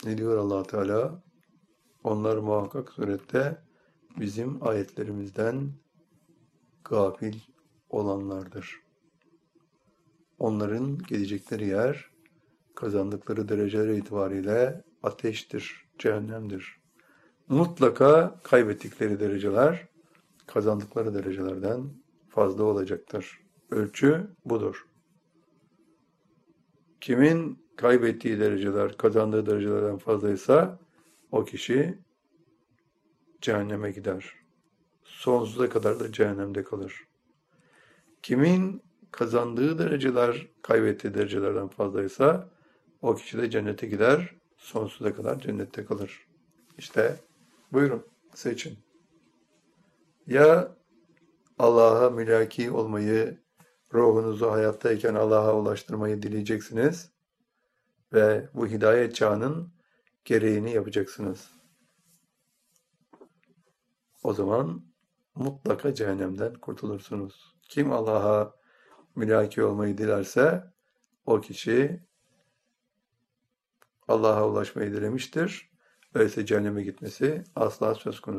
Ne diyor Allah Teala? Onlar muhakkak surette bizim ayetlerimizden gafil olanlardır. Onların gelecekleri yer, kazandıkları dereceler itibariyle ateştir, cehennemdir. Mutlaka kaybettikleri dereceler, kazandıkları derecelerden fazla olacaktır. Ölçü budur. Kimin kaybettiği dereceler, kazandığı derecelerden fazlaysa o kişi cehenneme gider. Sonsuza kadar da cehennemde kalır. Kimin kazandığı dereceler, kaybettiği derecelerden fazlaysa o kişi de cennete gider. Sonsuza kadar cennette kalır. İşte buyurun seçin. Ya Allah'a mülaki olmayı, ruhunuzu hayattayken Allah'a ulaştırmayı dileyeceksiniz ve bu hidayet çağının gereğini yapacaksınız. O zaman mutlaka cehennemden kurtulursunuz. Kim Allah'a mülaki olmayı dilerse o kişi Allah'a ulaşmayı dilemiştir. Öyleyse cehenneme gitmesi asla söz konusu